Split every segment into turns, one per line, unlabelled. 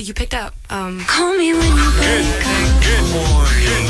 you picked up.
Call me when you
Good morning.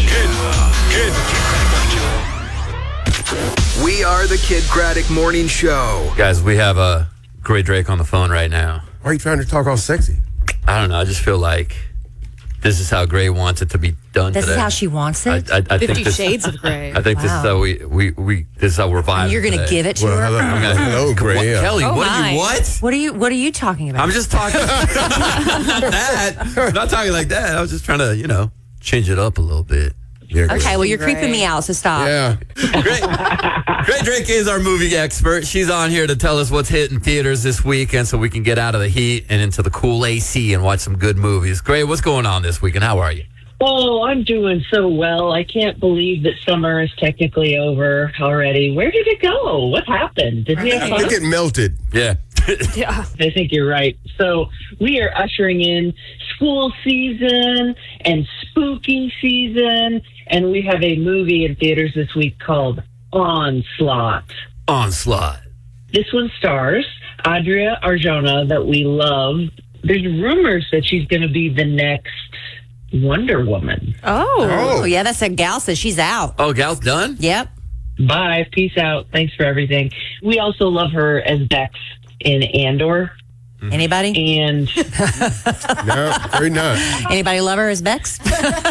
We are the Kid Craddock Morning Show.
Guys, we have Gray Drake on the phone right now.
Why are you trying to talk all sexy?
I don't know. I just feel like this is how Gray wants it to be done
This
today.
is how she wants it?
I think
50 Shades of Gray.
I think this is
Wow.
how this is how we're vibing.
You're going to give it to her?
Hello, Gray.
Kelly,
Oh, my.
what?
What are you talking about?
I'm just talking. Not that. I'm not talking like that. I was just trying to, change it up a little bit.
Yeah,
Okay, well, you're
Gray.
creeping me out, so stop.
Yeah.
Gray Drake is our movie expert. She's on here to tell us what's hitting theaters this weekend so we can get out of the heat and into the cool AC and watch some good movies. Gray, what's going on this weekend? How are you?
Oh, I'm doing so well. I can't believe that summer is technically over already. Where did it go? What happened? Did we have fun?
It get melted.
Yeah.
Yeah.
I think you're right. So we are ushering in school season and spooky season, and we have a movie in theaters this week called Onslaught.
Onslaught.
This one stars Adria Arjona, that we love. There's rumors that she's going to be the next Wonder Woman.
Oh, yeah, that's a gal says she's out.
Oh, Gal's done?
Yep.
Bye. Peace out. Thanks for everything. We also love her as Bex in Andor.
Anybody?
And
No, very not.
Anybody love her as Bex?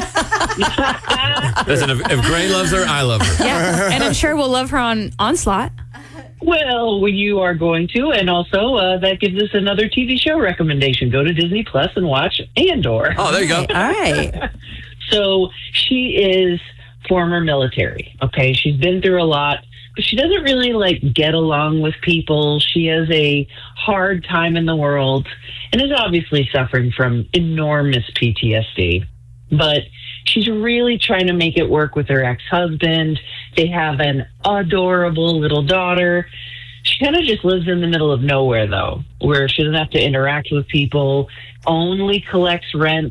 Listen, if Gray loves her, I love her.
Yeah. And I'm sure we'll love her on Onslaught.
well, you are going to, and also that gives us another TV show recommendation. Go to Disney Plus and watch Andor.
Oh, there you go.
All right.
So she is former military. Okay, she's been through a lot. She doesn't really get along with people. She has a hard time in the world and is obviously suffering from enormous PTSD. But she's really trying to make it work with her ex-husband. They have an adorable little daughter. She kind of just lives in the middle of nowhere, though, where she doesn't have to interact with people, only collects rent,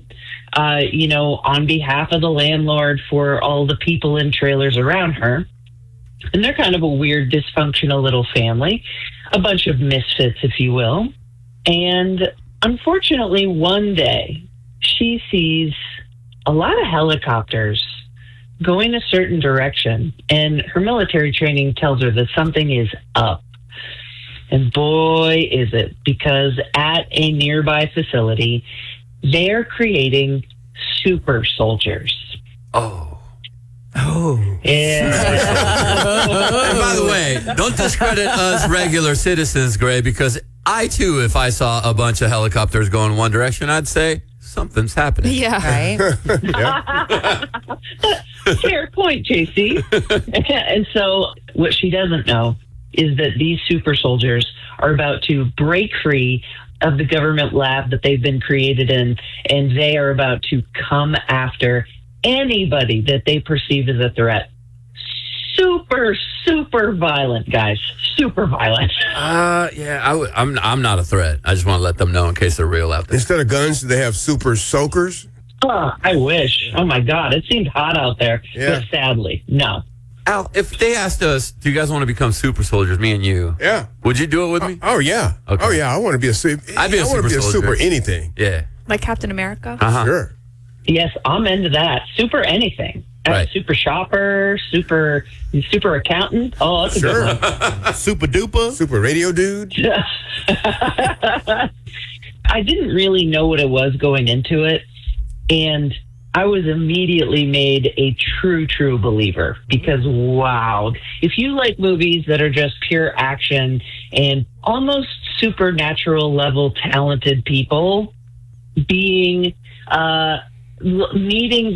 on behalf of the landlord for all the people in trailers around her. And they're kind of a weird, dysfunctional little family, a bunch of misfits, if you will. And unfortunately, one day, she sees a lot of helicopters going a certain direction, and her military training tells her that something is up. And boy, is it, because at a nearby facility, they're creating super soldiers.
Oh.
Yeah.
And by the way, don't discredit us regular citizens, Gray, because I, too, if I saw a bunch of helicopters going one direction, I'd say something's happening.
Yeah.
Right?
Fair point, JC. And so what she doesn't know is that these super soldiers are about to break free of the government lab that they've been created in, and they are about to come after anybody that they perceive as a threat. Super, super violent, guys. Super violent.
Yeah, I'm not a threat. I just want to let them know in case they're real out there.
Instead of guns, they have super soakers.
Oh, I wish. Oh, my God. It seemed hot out there.
Yeah.
But sadly, no.
Al, if they asked us, do you guys want to become super soldiers, me and you?
Yeah.
Would you do it with me?
Oh, yeah.
Okay.
Oh, yeah. I want to be a super.
I'd be a
I want to
super
be a
soldier.
super anything.
Yeah.
Like Captain America.
Uh-huh.
Sure.
Yes, I'm into that. Super anything.
Right.
Super shopper, super accountant. Oh, that's a
Sure.
good one.
Super duper. Super radio dude.
I didn't really know what it was going into it, and I was immediately made a true believer because, wow, if you like movies that are just pure action and almost supernatural level talented people being needing